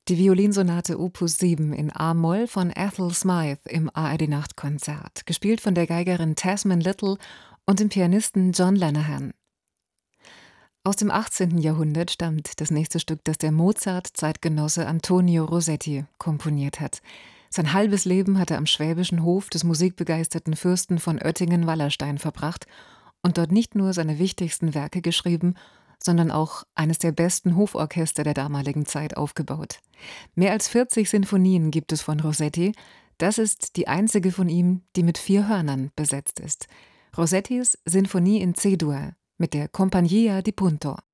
Die Violinsonate Opus 7 in a-Moll von Ethel Smythe im ARD-Nachtkonzert, gespielt von der Geigerin Tasman Little und dem Pianisten John Lanahan. Aus dem 18. Jahrhundert stammt das nächste Stück, das der Mozart-Zeitgenosse Antonio Rossetti komponiert hat. Sein halbes Leben hat er am schwäbischen Hof des musikbegeisterten Fürsten von Oettingen-Wallerstein verbracht und dort nicht nur seine wichtigsten Werke geschrieben, sondern auch eines der besten Hoforchester der damaligen Zeit aufgebaut. Mehr als 40 Sinfonien gibt es von Rossetti. Das ist die einzige von ihm, die mit 4 Hörnern besetzt ist. Rossettis Sinfonie in C-Dur mit der Compagnia di Punto.